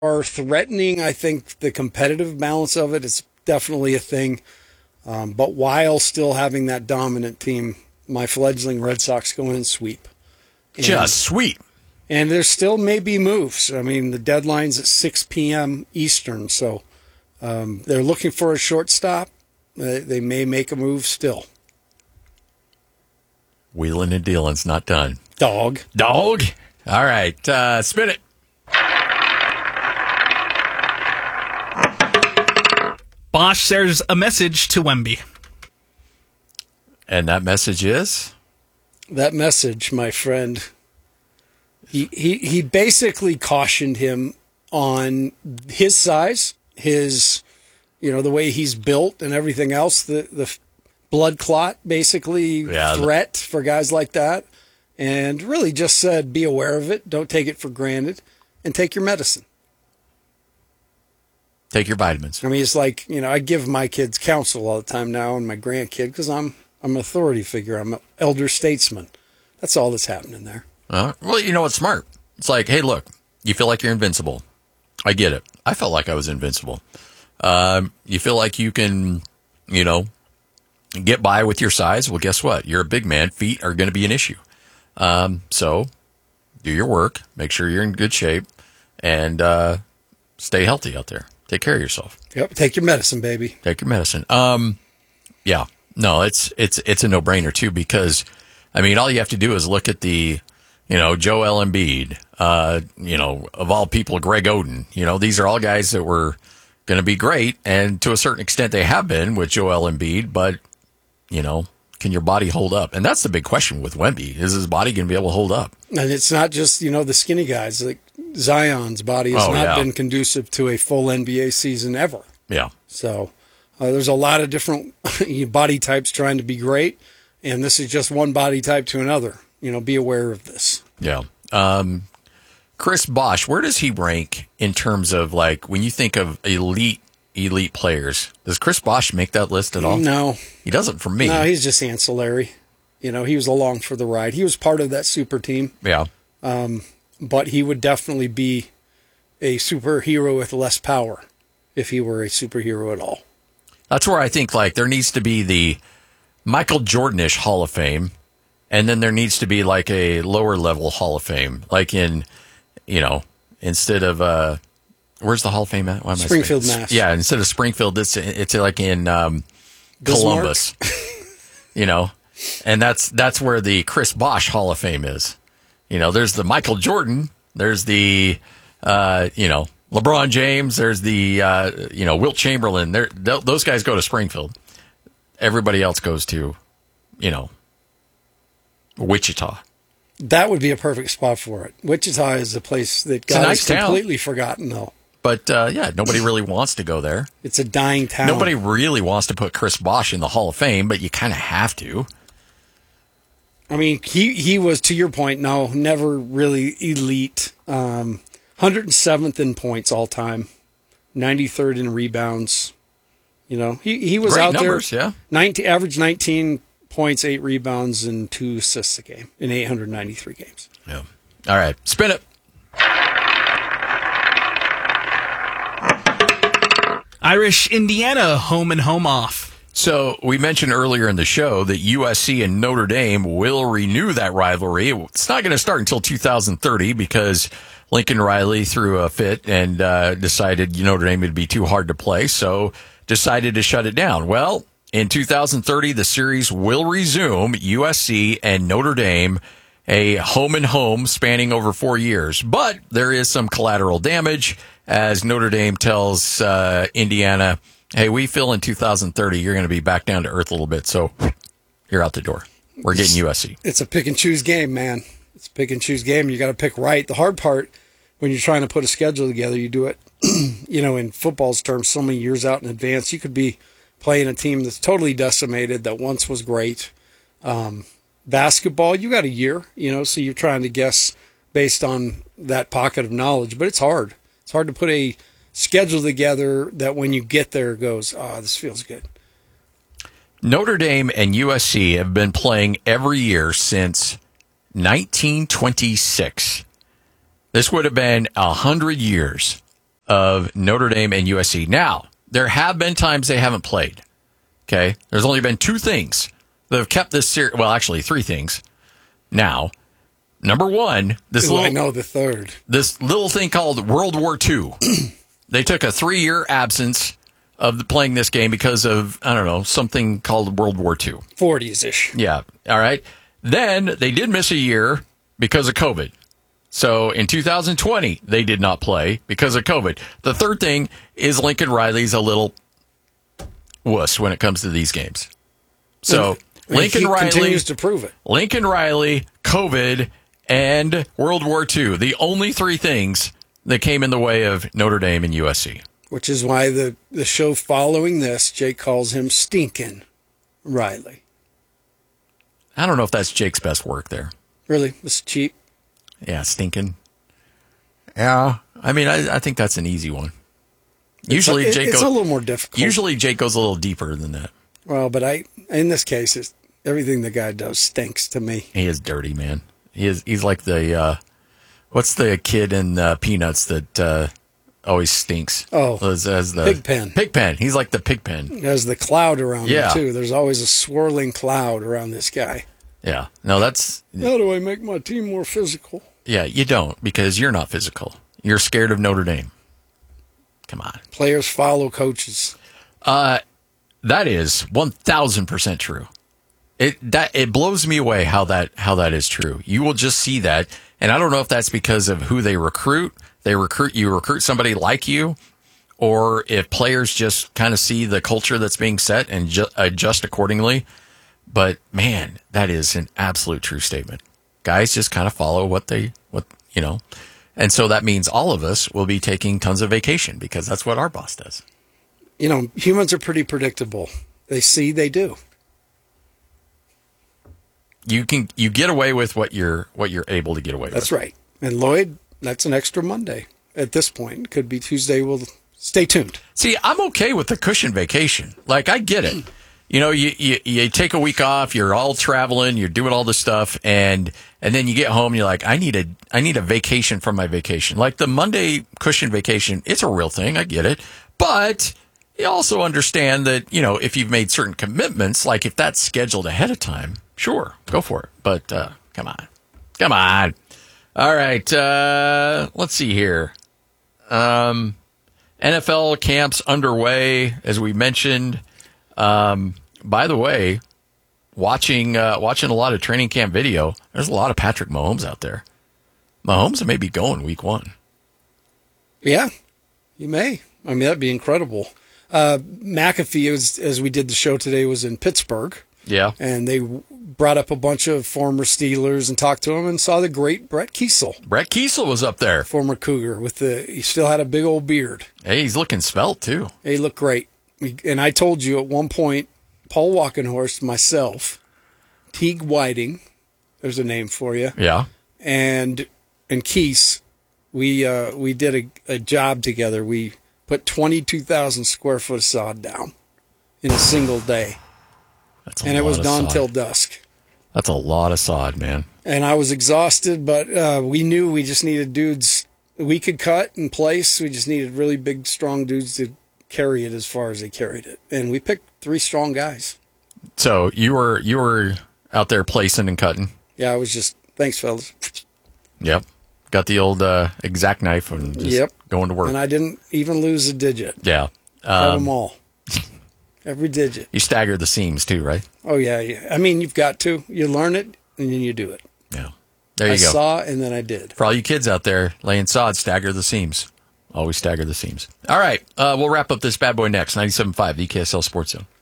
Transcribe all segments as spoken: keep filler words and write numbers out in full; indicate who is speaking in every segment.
Speaker 1: are threatening. I think the competitive balance of it is definitely a thing. Um, but while still having that dominant team, my fledgling Red Sox go in and sweep. And,
Speaker 2: Just sweep.
Speaker 1: And there still may be moves. I mean, the deadline's at six p.m. Eastern, so um, they're looking for a shortstop. Uh, they may make a move still.
Speaker 2: Wheeling and dealing's not done.
Speaker 1: Dog.
Speaker 2: Dog? All right, uh, spin it.
Speaker 3: Bosch, there's a message to Wemby.
Speaker 2: And that message is?
Speaker 1: That message, my friend, he, he, he basically cautioned him on his size, his, you know, the way he's built and everything else, the, the blood clot, basically,
Speaker 2: yeah,
Speaker 1: threat for guys like that. And really just said, be aware of it. Don't take it for granted and take your medicine.
Speaker 2: Take your vitamins.
Speaker 1: I mean, it's like, you know, I give my kids counsel all the time now and my grandkid because I'm, I'm an authority figure. I'm an elder statesman. That's all that's happening there.
Speaker 2: Uh, well, you know what's smart? It's like, hey, look, you feel like you're invincible. I get it. I felt like I was invincible. Um, you feel like you can, you know, get by with your size. Well, guess what? You're a big man. Feet are going to be an issue. Um, so do your work. Make sure you're in good shape and uh, stay healthy out there. Take care of yourself.
Speaker 1: Yep. Take your medicine, baby.
Speaker 2: Take your medicine. Um, yeah. No, it's it's it's a no-brainer too because, I mean, all you have to do is look at the, you know, Joel Embiid, uh, you know, of all people, Greg Oden. You know, these are all guys that were going to be great, and to a certain extent, they have been with Joel Embiid. But, you know, can your body hold up? And that's the big question with Wemby: is his body going to be able to hold up?
Speaker 1: And it's not just, you know, the skinny guys. Like Zion's body has
Speaker 2: oh,
Speaker 1: not
Speaker 2: yeah.
Speaker 1: been conducive to a full N B A season ever.
Speaker 2: Yeah.
Speaker 1: So. Uh, there's a lot of different body types trying to be great, and this is just one body type to another. You know, be aware of this.
Speaker 2: Yeah. Um, Chris Bosh, where does he rank in terms of, like, when you think of elite, elite players? Does Chris Bosh make that list at all?
Speaker 1: No.
Speaker 2: He doesn't for me.
Speaker 1: No, he's just ancillary. You know, he was along for the ride. He was part of that super team.
Speaker 2: Yeah.
Speaker 1: Um, but he would definitely be a superhero with less power if he were a superhero at all.
Speaker 2: That's where I think, like, there needs to be the Michael Jordanish Hall of Fame, and then there needs to be, like, a lower-level Hall of Fame. Like in, you know, instead of, uh, where's the Hall of Fame at? Why am
Speaker 1: Springfield,
Speaker 2: I saying?
Speaker 1: Mass.
Speaker 2: Yeah, instead of Springfield, it's, it's like in um, Columbus. You know, and that's that's where the Chris Bosh Hall of Fame is. You know, there's the Michael Jordan, there's the, uh, you know, LeBron James, there's the, uh, you know, Wilt Chamberlain. Th- those guys go to Springfield. Everybody else goes to, you know, Wichita.
Speaker 1: That would be a perfect spot for it. Wichita is a place that got
Speaker 2: nice
Speaker 1: is completely forgotten, though.
Speaker 2: But, uh, yeah, nobody really wants to go there.
Speaker 1: It's a dying town.
Speaker 2: Nobody really wants to put Chris Bosh in the Hall of Fame, but you kind of have to.
Speaker 1: I mean, he, he was, to your point, no, never really elite. Um, one hundred seventh in points all time, ninety-third in rebounds. You know, he, he was
Speaker 2: Great
Speaker 1: out
Speaker 2: numbers,
Speaker 1: there.
Speaker 2: Yeah.
Speaker 1: nineteen, average nineteen points, eight rebounds, and two assists a game in eight hundred ninety-three games.
Speaker 2: Yeah. All right. Spin it.
Speaker 3: Irish Indiana, home and home off.
Speaker 2: So we mentioned earlier in the show that U S C and Notre Dame will renew that rivalry. It's not going to start until two thousand thirty because Lincoln Riley threw a fit and uh, decided Notre Dame would be too hard to play, so decided to shut it down. Well, in two thousand thirty, the series will resume, U S C and Notre Dame, a home and home spanning over four years. But there is some collateral damage as Notre Dame tells uh, Indiana, hey, we feel in two thousand thirty you're going to be back down to earth a little bit, so you're out the door. We're getting U S C.
Speaker 1: It's a pick and choose game, man. It's a pick and choose game. You got to pick right. The hard part when you're trying to put a schedule together, you do it, you know, in football's terms, so many years out in advance. You could be playing a team that's totally decimated that once was great. Um, basketball, you got a year, you know, so you're trying to guess based on that pocket of knowledge, but it's hard. It's hard to put a schedule together that when you get there goes, oh, this feels good.
Speaker 2: Notre Dame and U S C have been playing every year since nineteen twenty-six. This would have been one hundred years of Notre Dame and U S C. Now, there have been times they haven't played. Okay? There's only been two things that have kept this series. Well, actually, three things. Now, number one, this
Speaker 1: Ooh,
Speaker 2: little,
Speaker 1: I know the third.
Speaker 2: this little thing called World War Two. They took a three-year absence of the, playing this game because of, I don't know, something called World War Two.
Speaker 1: forties-ish.
Speaker 2: Yeah. All right. Then they did miss a year because of COVID. So in two thousand twenty, they did not play because of COVID. The third thing is Lincoln Riley's a little wuss when it comes to these games. So
Speaker 1: And
Speaker 2: Lincoln
Speaker 1: he
Speaker 2: Riley
Speaker 1: continues to prove it.
Speaker 2: Lincoln Riley, COVID, and World War Two. The only three things that came in the way of Notre Dame and U S C.
Speaker 1: Which is why the, the show following this, Jake calls him Stinkin' Riley.
Speaker 2: I don't know if that's Jake's best work there.
Speaker 1: Really? It's cheap?
Speaker 2: Yeah, stinking. Yeah, I mean, I, I think that's an easy one. Usually,
Speaker 1: it's,
Speaker 2: Jake
Speaker 1: it's
Speaker 2: goes,
Speaker 1: a little more difficult.
Speaker 2: Usually, Jake goes a little deeper than that.
Speaker 1: Well, but I, in this case, it's, everything the guy does stinks to me.
Speaker 2: He is dirty, man. He is. He's like the uh, what's the kid in uh, Peanuts that uh, always stinks?
Speaker 1: Oh,
Speaker 2: as, as the
Speaker 1: Pigpen.
Speaker 2: Pigpen. He's like the Pigpen.
Speaker 1: There's the cloud around
Speaker 2: Yeah.
Speaker 1: him, too. There's always a swirling cloud around this guy.
Speaker 2: Yeah. No, that's
Speaker 1: How do I make my team more physical?
Speaker 2: yeah. You don't because you're not physical. You're scared of Notre Dame. Come on.
Speaker 1: Players follow coaches.
Speaker 2: Uh, that is one thousand percent true. It that it blows me away how that how that is true. You will just see that, and I don't know if that's because of who they recruit. They recruit you recruit somebody like you, or if players just kind of see the culture that's being set and ju- adjust accordingly. But man, that is an absolute true statement. Guys just kind of follow what they what you know, and so that means all of us will be taking tons of vacation because that's what our boss does.
Speaker 1: You know, humans are pretty predictable. They see, they do.
Speaker 2: You can you get away with what you're what you're able to get away with.
Speaker 1: That's right. And Lloyd, that's an extra Monday at this point. Could be Tuesday. We'll stay tuned.
Speaker 2: See, I'm okay with the cushion vacation. Like, I get it. You know, you, you you take a week off, you're all traveling, you're doing all this stuff, and and then you get home, and you're like, I need a I need a vacation from my vacation. Like the Monday cushion vacation, it's a real thing. I get it, but you also understand that, you know, if you've made certain commitments, like if that's scheduled ahead of time, sure, go for it. But uh, come on, come on. All right, uh, let's see here. Um, N F L camps underway, as we mentioned. Um, by the way, watching uh, watching a lot of training camp video, there's a lot of Patrick Mahomes out there. Mahomes may be going week one.
Speaker 1: Yeah, you may. I mean, that'd be incredible. Uh, McAfee, was, as we did the show today, was in Pittsburgh.
Speaker 2: Yeah.
Speaker 1: And they brought up a bunch of former Steelers and talked to him and saw the great Brett Kiesel.
Speaker 2: Brett Kiesel was up there.
Speaker 1: Former Cougar. with the He still had a big old beard.
Speaker 2: Hey, he's looking svelte, too.
Speaker 1: He looked great. And I told you at one point, Paul Walkenhorst, myself, Teague Whiting, there's a name for you.
Speaker 2: Yeah.
Speaker 1: And and Keese, we uh, we did a, a job together. We put twenty-two thousand square foot of sod down in a single day.
Speaker 2: That's a
Speaker 1: And it
Speaker 2: lot
Speaker 1: was
Speaker 2: of
Speaker 1: done
Speaker 2: sod.
Speaker 1: till dusk.
Speaker 2: That's a lot of sod, man.
Speaker 1: And I was exhausted, but uh, we knew we just needed dudes we could cut in place. We just needed really big, strong dudes to carry it as far as they carried it. And we picked three strong guys.
Speaker 2: So you were you were out there placing and cutting.
Speaker 1: Yeah, I was just, thanks, fellas.
Speaker 2: Yep. Got the old uh, exact knife and just
Speaker 1: Yep.
Speaker 2: going to work.
Speaker 1: And I didn't even lose a digit.
Speaker 2: Yeah.
Speaker 1: Cut
Speaker 2: Um,
Speaker 1: them all. Every digit.
Speaker 2: you staggered the seams too, right?
Speaker 1: Oh, yeah, yeah. I mean, you've got to. You learn it, and then you do it.
Speaker 2: Yeah. There you
Speaker 1: I
Speaker 2: go.
Speaker 1: saw, and then I did.
Speaker 2: For all you kids out there laying sod, stagger the seams. Always stagger the seams. All right. Uh, we'll wrap up this bad boy next. ninety-seven point five, the E K S L Sports Zone.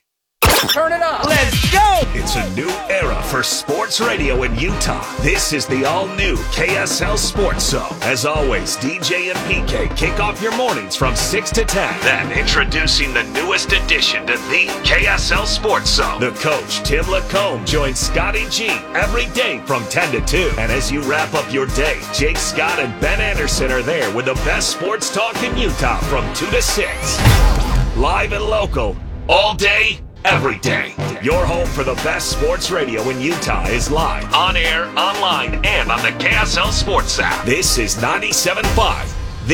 Speaker 4: Turn it up. Let's go.
Speaker 5: It's a new era for sports radio in Utah. This is the all-new K S L Sports Zone. As always, D J and P K kick off your mornings from six to ten. Then, introducing the newest addition to the K S L Sports Zone. The coach, Tim Lacombe, joins Scotty G every day from ten to two. And as you wrap up your day, Jake Scott and Ben Anderson are there with the best sports talk in Utah from two to six. Live and local, all day, every day. Your home for the best sports radio in Utah is live, on air, online, and on the K S L Sports app. This is ninety-seven point five, the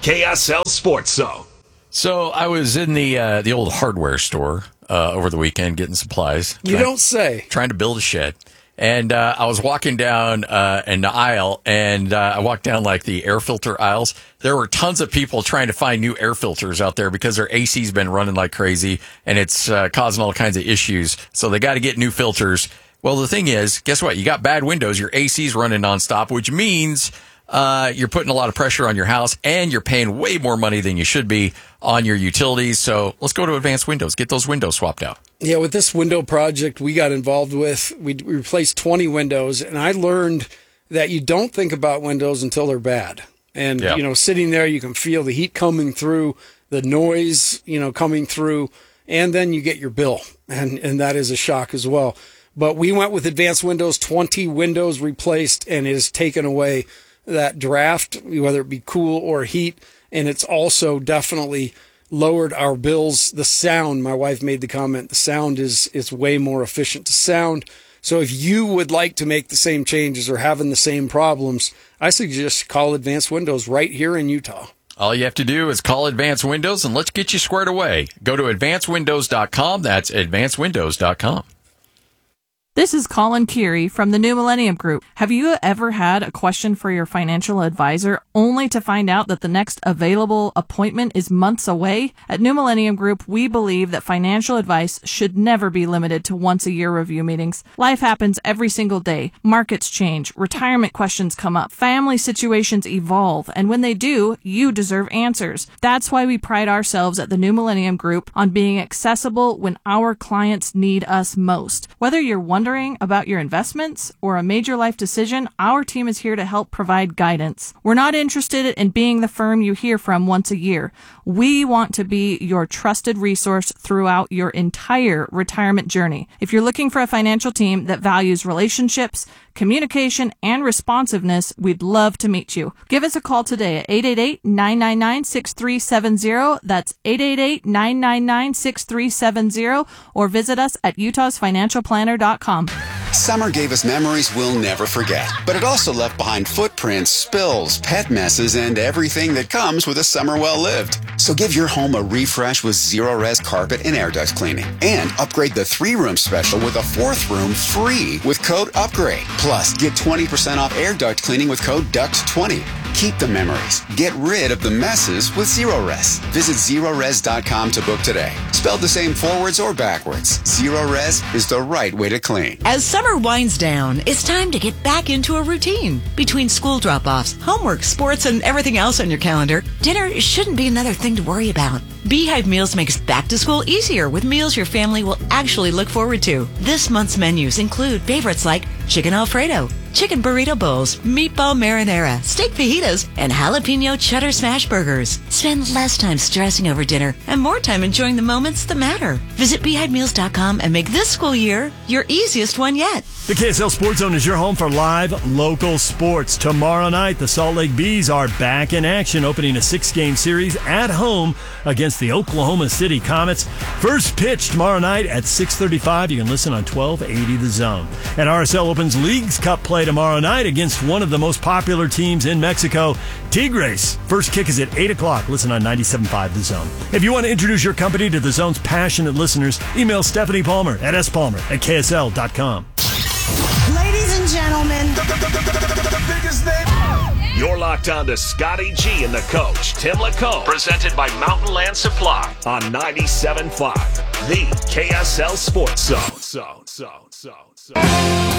Speaker 5: K S L Sports Zone.
Speaker 2: So I was in the uh, the old hardware store uh, over the weekend getting supplies.
Speaker 1: You
Speaker 2: trying,
Speaker 1: don't say.
Speaker 2: Trying to build a shed. And uh, I was walking down uh, an aisle, and uh, I walked down like the air filter aisles. There were tons of people trying to find new air filters out there because their A C's been running like crazy, and it's uh, causing all kinds of issues. So they got to get new filters. Well, the thing is, guess what? You got bad windows. Your A C's running nonstop, which means uh, you're putting a lot of pressure on your house, and you're paying way more money than you should be on your utilities. So let's go to Advanced Windows. Get those windows swapped out.
Speaker 1: Yeah, with this window project we got involved with, we, we replaced twenty windows, and I learned that you don't think about windows until they're bad. And,
Speaker 2: yeah.
Speaker 1: you know, sitting there, you can feel the heat coming through, the noise, you know, coming through, and then you get your bill, and, and that is a shock as well. But we went with Advanced Windows, twenty windows replaced, and it has taken away that draft, whether it be cool or heat, and it's also definitely lowered our bills. The sound, my wife made the comment, the sound is is way more efficient to sound. So if you would like to make the same changes or having the same problems, I suggest call Advanced Windows right here in Utah.
Speaker 2: All you have to do is call Advanced Windows, and let's get you squared away. Go to advanced windows dot com. That's advanced windows dot com.
Speaker 6: This is Colin Keary from the New Millennium Group. Have you ever had a question for your financial advisor only to find out that the next available appointment is months away? At New Millennium Group, we believe that financial advice should never be limited to once-a-year review meetings. Life happens every single day. Markets change, retirement questions come up, family situations evolve, and when they do, you deserve answers. That's why we pride ourselves at the New Millennium Group on being accessible when our clients need us most. Whether you're wondering about your investments or a major life decision, our team is here to help provide guidance. We're not interested in being the firm you hear from once a year. We want to be your trusted resource throughout your entire retirement journey. If you're looking for a financial team that values relationships, communication, and responsiveness, we'd love to meet you. Give us a call today at eight eight eight, nine nine nine, six three seven zero. That's eight eight eight, nine nine nine, six three seven zero, or visit us at utahs financial planner dot com.
Speaker 7: Summer gave us memories we'll never forget, but it also left behind footprints, spills, pet messes, and everything that comes with a summer well-lived. So give your home a refresh with Zero-Res carpet and air duct cleaning, and upgrade the three-room special with a fourth room free with code UPGRADE. Plus, get twenty percent off air duct cleaning with code D U C T twenty. Keep the memories. Get rid of the messes with Zero-Res. Visit zero res dot com to book today. Spelled the same forwards or backwards, Zero-Res is the right way to clean.
Speaker 8: As summer winds down, it's time to get back into a routine. Between school drop-offs, homework, sports, and everything else on your calendar, dinner shouldn't be another thing to worry about. Beehive Meals makes back to school easier with meals your family will actually look forward to. This month's menus include favorites like chicken Alfredo, chicken burrito bowls, meatball marinara, steak fajitas, and jalapeno cheddar smash burgers. Spend less time stressing over dinner and more time enjoying the moments that matter. Visit beehive meals dot com and make this school year your easiest one yet.
Speaker 9: The K S L Sports Zone is your home for live local sports. Tomorrow night, the Salt Lake Bees are back in action, opening a six-game series at home against the Oklahoma City Comets. First pitch tomorrow night at six thirty-five. You can listen on twelve eighty The Zone. And R S L opens Leagues Cup play tomorrow night against one of the most popular teams in Mexico, Tigres. First kick is at eight o'clock. Listen on ninety-seven point five The Zone. If you want to introduce your company to The Zone's passionate listeners, email Stephanie Palmer at s palmer at k s l dot com.
Speaker 10: Ladies and gentlemen, the, the, the, the, the biggest
Speaker 5: name. You're locked on to Scotty G and the coach, Tim Lacombe, presented by Mountain Land Supply on ninety-seven point five, the K S L Sports Zone. So, so, so, so.